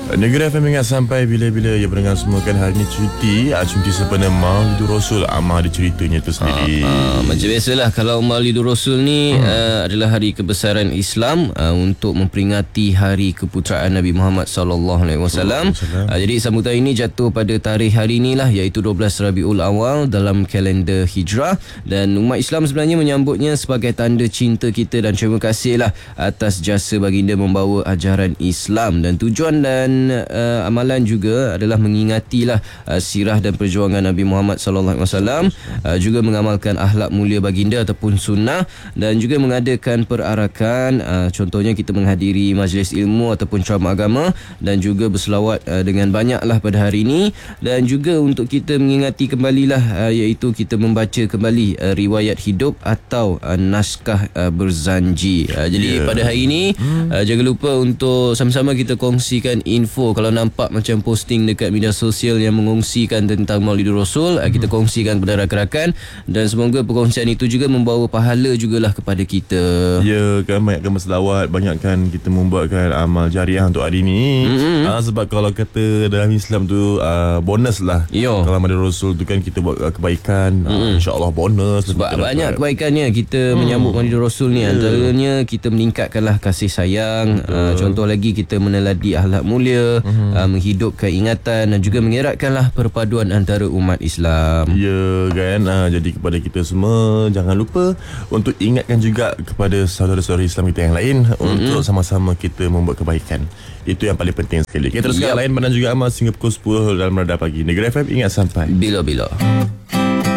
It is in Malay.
Negeri FM ingat sampai bila-bila ia berdengar semua kan hari ni cuti sempena Maulidur Rasul. Ada ceritanya tu sendiri. Macam biasalah kalau Maulidur Rasul ni adalah hari kebesaran Islam untuk memperingati hari keputeraan Nabi Muhammad SAW. Jadi sambutan ini jatuh pada tarikh hari inilah, iaitu 12 Rabiul Awal dalam kalender Hijrah, dan umat Islam sebenarnya menyambutnya sebagai tanda cinta kita dan terima kasih lah atas jasa baginda membawa ajaran Islam. Dan tujuan dan amalan juga adalah mengingatilah sirah dan perjuangan Nabi Muhammad SAW, juga mengamalkan akhlak mulia baginda ataupun sunnah, dan juga mengadakan perarakan, contohnya kita menghadiri majlis ilmu ataupun ceramah agama, dan juga berselawat dengan banyaklah pada hari ini. Dan juga untuk kita mengingati kembalilah, iaitu kita membaca kembali riwayat hidup atau naskah berzanji. Jadi pada hari ini jangan lupa untuk sama-sama kita kongsikan info. Kalau nampak macam posting dekat media sosial yang mengongsikan tentang Maulidur Rasul, kita kongsikan kepada rakan-rakan, dan semoga perkongsian itu juga membawa pahala jugalah kepada kita. Ya kan, banyakkan berselawat, banyakkan kita membuatkan amal jariah untuk hari ni. Sebab kalau kata dalam Islam tu bonus lah. Kalau Maulidur Rasul tu kan kita buat kebaikan, insya-Allah bonus. Sebab banyak kebaikannya kita menyambut Maulidur Rasul ni. Antaranya kita meningkatkanlah kasih sayang, contoh lagi kita meneladi akhlak mulia, menghidupkan ingatan, dan juga mengeratkanlah perpaduan antara umat Islam. Ya kan, jadi kepada kita semua jangan lupa untuk ingatkan juga kepada saudara-saudara Islam kita yang lain untuk sama-sama kita membuat kebaikan. Itu yang paling penting sekali. Kita teruskan lain dan juga amal sehingga pukul 10 dalam Radar Pagi. Negeri FM ingat sampai bila-bila.